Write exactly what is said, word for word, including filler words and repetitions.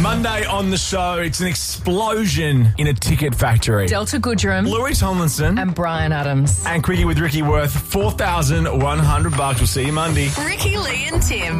Monday on the show, it's an explosion in a ticket factory. Delta Goodrum Louis Tomlinson and Brian Adams. and Quickie with Ricky worth four thousand one hundred bucks. We'll see you Monday. Ricky, Lee and Tim.